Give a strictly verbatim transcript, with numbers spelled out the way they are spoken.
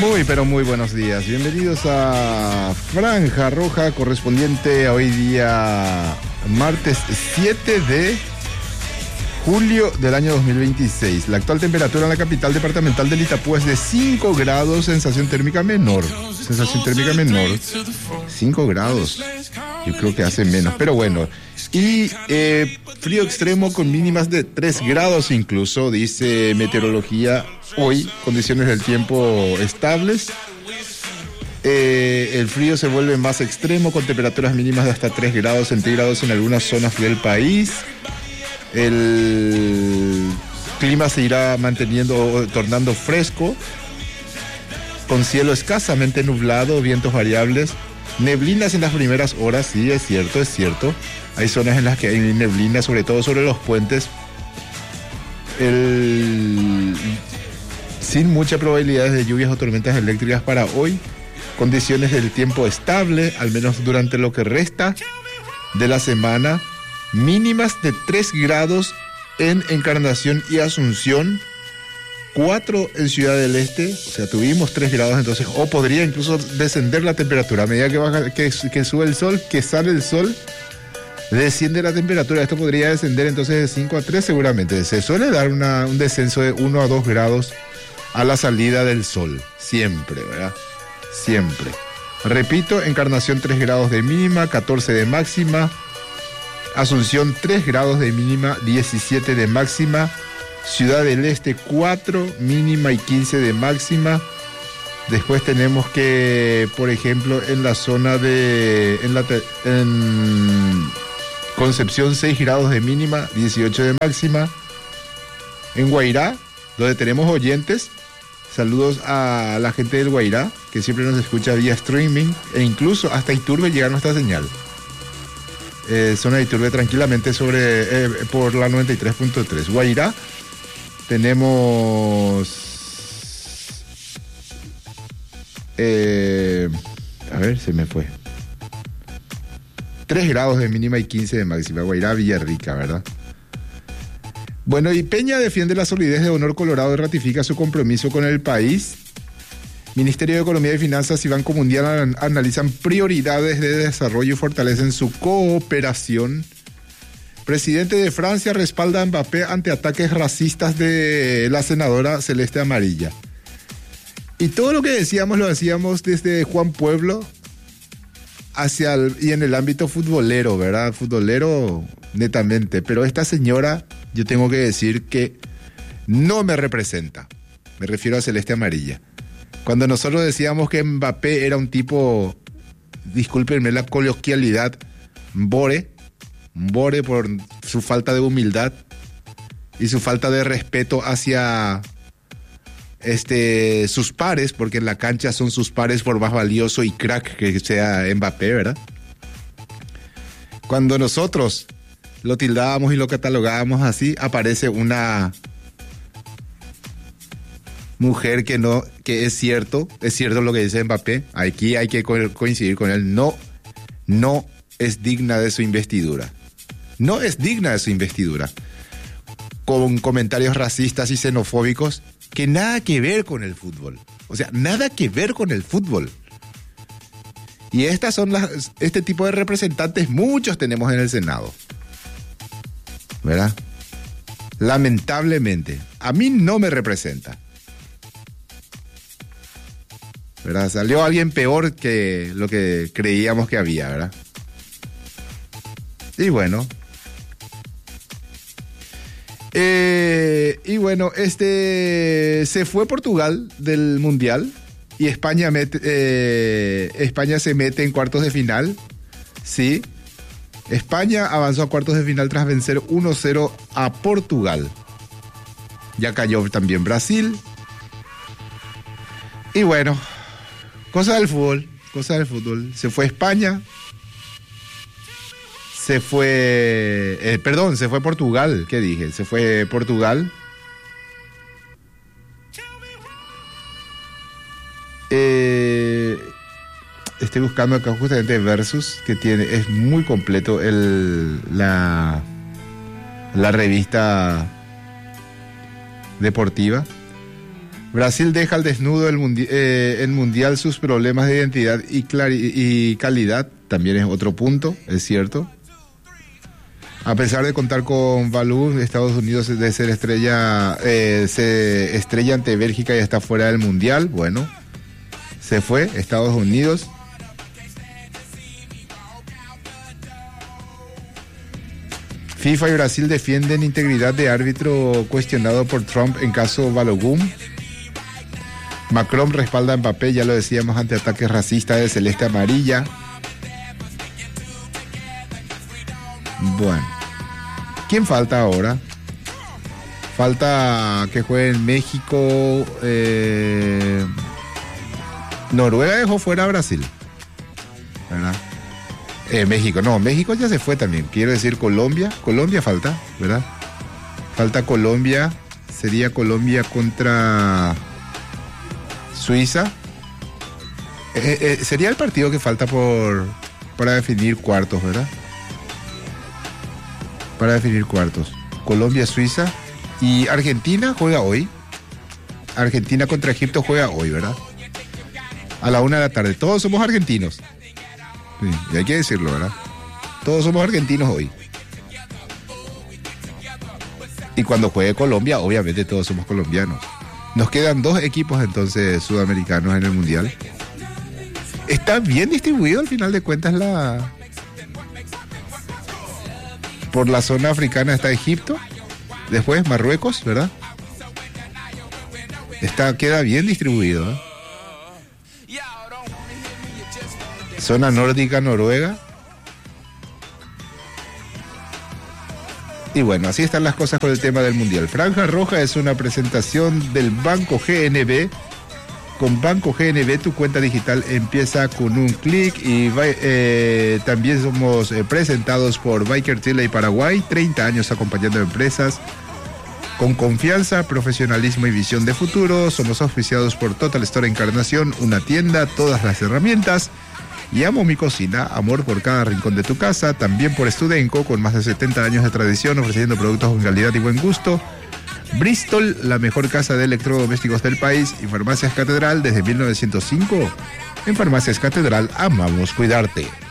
Muy, pero muy buenos días. Bienvenidos a Franja Roja, correspondiente a hoy día, martes siete de julio del año dos mil veintiséis. La actual temperatura en la capital departamental del Itapúa es de cinco grados, sensación térmica menor. Sensación térmica menor. cinco grados. Yo creo que hace menos, pero bueno. Y eh, frío extremo con mínimas de tres grados incluso, dice meteorología. Hoy, condiciones del tiempo estables. Eh, el frío se vuelve más extremo con temperaturas mínimas de hasta tres grados centígrados en algunas zonas del país. El clima se irá manteniendo, tornando fresco, con cielo escasamente nublado, vientos variables, neblinas en las primeras horas, sí, es cierto, es cierto. Hay zonas en las que hay neblina, sobre todo sobre los puentes. El... Sin muchas probabilidades de lluvias o tormentas eléctricas para hoy. Condiciones del tiempo estable, al menos durante lo que resta de la semana. Mínimas de tres grados en Encarnación y Asunción, cuatro en Ciudad del Este, o sea, tuvimos tres grados entonces, o podría incluso descender la temperatura a medida que baja, que, que sube el sol, que sale el sol, desciende la temperatura. Esto podría descender entonces de cinco a tres seguramente. Se suele dar una, un descenso de uno a dos grados a la salida del sol, siempre, ¿verdad? Siempre. Repito, Encarnación tres grados de mínima, catorce de máxima. Asunción tres grados de mínima, diecisiete de máxima. Ciudad del Este cuatro mínima y quince de máxima. Después tenemos que, por ejemplo, en la zona de en, la, en Concepción seis grados de mínima, dieciocho de máxima. En Guairá, donde tenemos oyentes, saludos a la gente del Guairá, que siempre nos escucha vía streaming, e incluso hasta Iturbe llega nuestra señal. Eh, zona de Iturbe tranquilamente sobre eh, por la noventa y tres punto tres. Guairá tenemos eh, a ver, se me fue tres grados de mínima y quince de máxima. Guairá, Villarrica, ¿verdad? Bueno, y Peña defiende la solidez de Honor Colorado y ratifica su compromiso con el país. Ministerio de Economía y Finanzas y Banco Mundial analizan prioridades de desarrollo y fortalecen su cooperación. Presidente de Francia respalda a Mbappé ante ataques racistas de la senadora Celeste Amarilla. Y todo lo que decíamos lo decíamos desde Juan Pueblo hacia el, y en el ámbito futbolero, ¿verdad? Futbolero netamente. Pero esta señora, yo tengo que decir que no me representa. Me refiero a Celeste Amarilla. Cuando nosotros decíamos que Mbappé era un tipo, discúlpenme la coloquialidad, bore, bore por su falta de humildad y su falta de respeto hacia este, sus pares, porque en la cancha son sus pares por más valioso y crack que sea Mbappé, ¿verdad? Cuando nosotros lo tildábamos y lo catalogábamos así, aparece una mujer que no, que es cierto, es cierto lo que dice Mbappé, aquí hay que co- coincidir con él, no, no es digna de su investidura, no es digna de su investidura, con comentarios racistas y xenofóbicos que nada que ver con el fútbol, o sea, nada que ver con el fútbol. Y estas son las, este tipo de representantes muchos tenemos en el Senado, ¿verdad? Lamentablemente, a mí no me representa. ¿Verdad? Salió alguien peor que lo que creíamos que había, ¿verdad? Y bueno. Eh, y bueno, este se fue Portugal del Mundial y España mete, eh, España se mete en cuartos de final. Sí. España avanzó a cuartos de final tras vencer uno cero a Portugal. Ya cayó también Brasil. Y bueno, cosa del fútbol, cosa del fútbol. Se fue España, se fue, eh, perdón, se fue Portugal, ¿qué dije? Se fue Portugal. Eh, estoy buscando acá justamente Versus, que tiene, es muy completo el, la, la revista deportiva. Brasil deja al desnudo el, mundi eh, el mundial, sus problemas de identidad y, y calidad, también es otro punto, es cierto. A pesar de contar con Balú, Estados Unidos de ser estrella, eh, se estrella ante Bélgica y está fuera del mundial. Bueno, se fue Estados Unidos. FIFA y Brasil defienden integridad de árbitro cuestionado por Trump en caso Balogun. Macron respalda a Mbappé, ya lo decíamos, ante ataques racistas de celeste amarilla. Bueno, ¿quién falta ahora? Falta que juegue en México. Eh... Noruega dejó fuera a Brasil, ¿verdad? Eh, México, no, México ya se fue también. Quiero decir Colombia. Colombia falta, ¿verdad? Falta Colombia. Sería Colombia contra Suiza. Eh, eh, sería el partido que falta por para definir cuartos, ¿verdad? Para definir cuartos. Colombia, Suiza. Y Argentina juega hoy. Argentina contra Egipto juega hoy, ¿verdad? A la una de la tarde. Todos somos argentinos. Sí, y hay que decirlo, ¿verdad? Todos somos argentinos hoy. Y cuando juegue Colombia, obviamente todos somos colombianos. Nos quedan dos equipos entonces sudamericanos en el Mundial. Está bien distribuido al final de cuentas la... Por la zona africana está Egipto, después Marruecos, ¿verdad? Está, queda bien distribuido, ¿eh? Zona nórdica, Noruega. Y bueno, así están las cosas con el tema del Mundial. Franja Roja es una presentación del Banco G N B. Con Banco G N B tu cuenta digital empieza con un clic y eh, también somos eh, presentados por Biker Chile y Paraguay. treinta años acompañando a empresas con confianza, profesionalismo y visión de futuro. Somos auspiciados por Total Store Encarnación, una tienda, todas las herramientas. Y Amo Mi Cocina, amor por cada rincón de tu casa. También por Studenco, con más de setenta años de tradición, ofreciendo productos con calidad y buen gusto. Bristol, la mejor casa de electrodomésticos del país. Y Farmacias Catedral, desde mil novecientos cinco. En Farmacias Catedral, amamos cuidarte.